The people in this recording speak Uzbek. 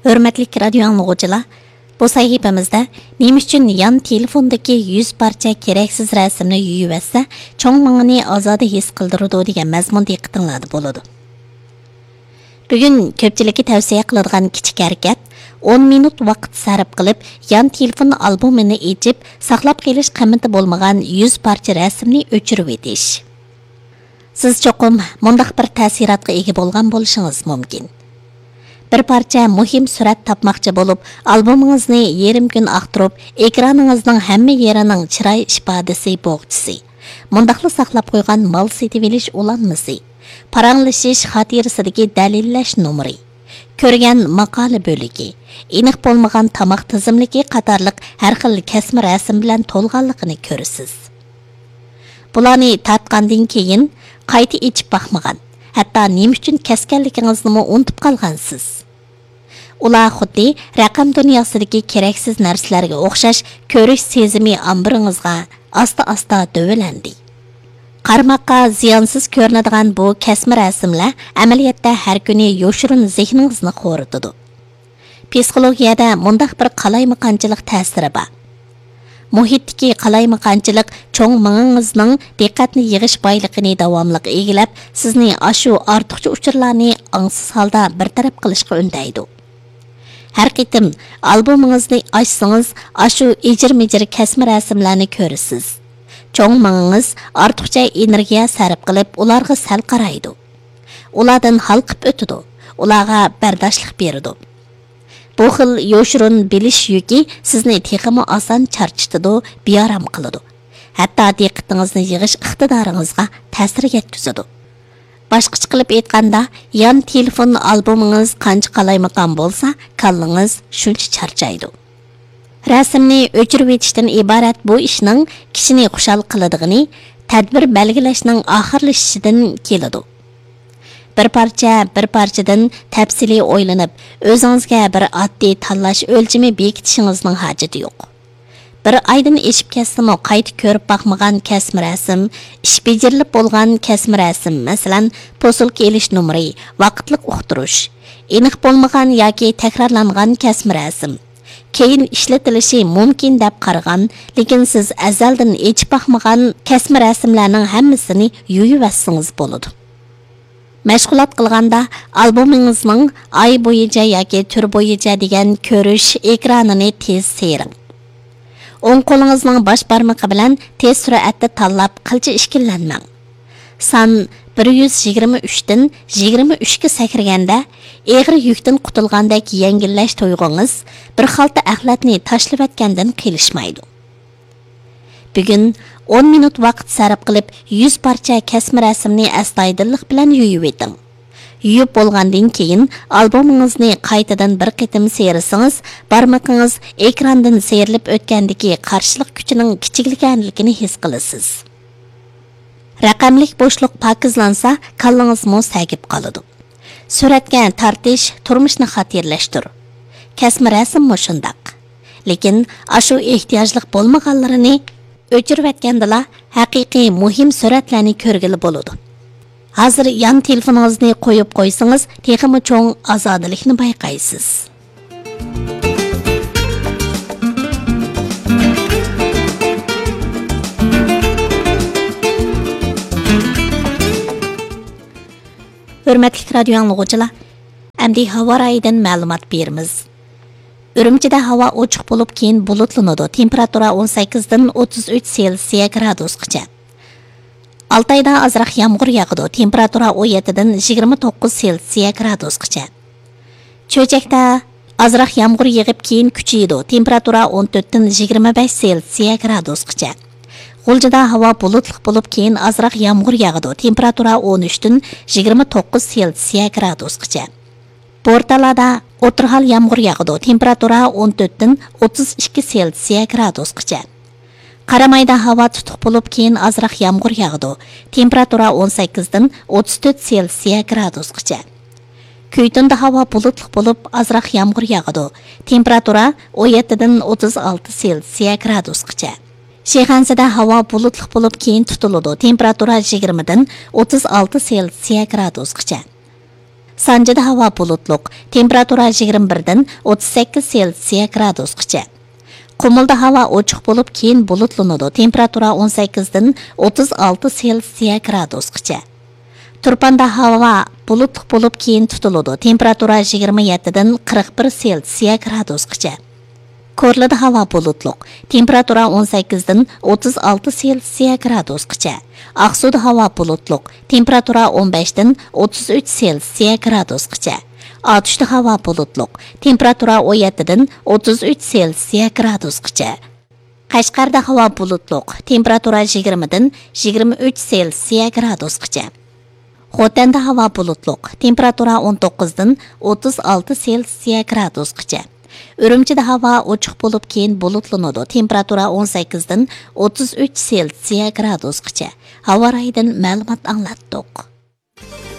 Hörmətli radio anlıqçılar, bu sahifəmizdə nima üçün yan telefondakı 100 parça keraksiz rəsmni yuyuversə, çoğ mağını azoda his qildırıdı degan mazmun diqqətinizdə болады. Bugun ko'pchilikka tavsiya qiladigan kichik harakat 10 minut vaqt sarf qilib, yan telefon albomini ochib, saqlab qolish qiymati bo'lmagan 100 parcha rasmni o'chirib etish. Siz cho'qim mundaq bir ta'sirotga ega bo'lgan bo'lishingiz mumkin. Bir parcha muhim surat topmoqchi bo'lib, albomingizni yarim kun aqtirib, ekraningizning hamma yerining chiroy ifodasi bo'g'chisi. Mundaqli saqlab qo'ygan mol setib olish ulanmasi. Paranglashish xotirasidagi dalillash numeri. Ko'rgan maqola bo'ligi, aniq bo'lmagan tomoq tizimligi qatorliq har xil kasma rasm bilan to'lganligini ko'rasiz. Bularni tatgandan keyin qayta ichib baxmagan, hatto nima uchun kaskanligingizni unutib qolgansiz. Ular xuddi raqam dunyosidagi keraksiz narsalarga o'xshash ko'rish sezimi ambiringizga asta-asta dövləndi. Qarmaqqa ziyonsiz ko'rinadigan bu kasma rasmlar amaliyotda har kuni yoshirun zehningizni qo'ritadi. Psixologiyada mundaq bir qalaymaqanchilik ta'siri bor. Muhitdagi qalaymaqanchilik cho'ng mingingizning diqqatni yig'ish boyligini davomli egilab, sizni ashu ortiqcha uchurlarni angsiz holda bartaraf qilishga undaydi. Har qitim albomingizni ochsangiz, ashu ijir-mijir kasma rasmlarni ko'rasiz. Çoğ mağınız artıqca energiya sarf qilib, ularga sal qaraydi. Ulardan halqib o'tidi. Ularga bardoshlik beradi. Bu xil yoshirun bilish yuki sizni texmi oson charchitadi, bearam qiladi. Hatto diqqatingizni yig'ish iqtidoringizga ta'sir yetkazadi. Boshqacha qilib aytganda, yan telefon albomingiz qancha qalaymaqan bo'lsa, kallingiz shuncha charchaydi. Rasmni o'chirib etishdan iborat bu ishning kishini xushal qiladiganini tadbir belgilashning oxirlashishidan keladi. Bir parchadan tafsili o'ylanib, o'zingizga bir oddiy tanlash o'lchami bekitishingizning hojati yo'q. Bir oydan eshib ketsimi qayta ko'rib baxmagan kasma rasm, ish bejirilib bo'lgan kasma rasm, masalan, posilka elish numeri, vaqtliq uqtirish, aniq bo'lmagan yoki takrorlangan kasma rasm. Keyin ishlatilishi mumkin deb qaragan, lekin siz azaldan echib baxmagan kasma rasmlarning hammasini yuyuversangiz bo'ladi. Mashg'ulot qilganda albomingizning oy bo'yicha yoki tur bo'yicha degan ko'rish ekranini tez seyring. O'ng qo'lingizning bosh barmoqi bilan tez suratda tanlab qilcha ishkillanmang. Son 123 dan 23 ga sakraganda egri yukdan qutulgandek yangillash to'yg'ingiz bir xalta axlatni tashlab atgandan qilishmaydi. Bugun 10 minut vaqt sarf qilib 100 parcha kasma rasmni astoydillik bilan yuyib eting. Yuyib bo'lgandan keyin albomingizni qaytadan bir qitim seyrasangiz, barmoqingiz ekrandan seyrilib o'tgandagi qarshilik kuchining kichikliganligini his qilasiz. Raqamlik bo'shliq pokizlansa, kallangiz mos tagib qoladi. Suratga tortish turmushni xatirlashtir. Kasma rasm shundaq. Lekin ashu ehtiyojlik bo'lmaganlarini o'chirib atgandala haqiqiy muhim suratlarni ko'rgili bo'ladi. Hozir yan telefoningizni qo'yib qo'ysangiz, texmi cho'ng ozodalikni bayqaysiz. Hörmətli radio anlıqçılar, əmdi hava rayıdan məlumat berimiz. Ürümçidə hava ochiq bo'lib, keyin bulutlanadi. Temperatura 18 dan 33 Selsiya gradusgacha. Altayda azroq yomg'ir yog'adi. Temperatura 17 dan 29 Selsiya gradusgacha. Cho'chakda azroq yomg'ir yog'ib, keyin kuchaydi. Temperatura 14 dan 25 Selsiya gradusgacha. G'uljida havo bulutli bo'lib, keyin azroq yomg'ir yog'adi. Temperatura 13 dan 29 Selsiya gradusgacha. Portalada o'tirhal yomg'ir yog'adi. Temperatura 14 dan 32 Selsiya gradusgacha. Qaramayda havo tutuq bo'lib, keyin azroq yomg'ir yog'adi. Temperatura 18 dan 34 Selsiya gradusgacha. Kuytunda havo bulutli bo'lib, azroq yomg'ir yog'adi. Temperatura 17 dan 36 Selsiya gradusgacha. Shayxansida havo bulutli bo'lib, keyin tutiladi. Temperatura 20 dan 36 Selsiya gradusgacha. Sanjida havo bulutluq, temperatura 21 dan 38 Selsiya gradusgacha. Qumulda havo ochiq bo'lib, keyin bulutlanadi. Temperatura 18 dan 36 Selsiya gradusgacha. Turpanda havo bulutli bo'lib, keyin tutiladi. Temperatura 27 dan 41 Selsiya gradusgacha. Korlida havo bulutliq, temperatura 18 dan 36 Selsiya gradusgacha. Aqsuda havo bulutliq, temperatura 15 dan 33 Selsiya gradusgacha. Atışda havo bulutliq, temperatura 17 dan 33 Selsiya gradusgacha. Qashqarda havo bulutliq, temperatura 20 dan 23 Selsiya gradusgacha. Xotanda havo bulutliq, temperatura 19 dan 36 Selsiya gradusgacha. Urumchida havo ochiq bo'lib, keyin bulutlanadi. Temperatura 18 dan 33 Selsiya gradusgacha. Havo rayidan ma'lumot anglatdik.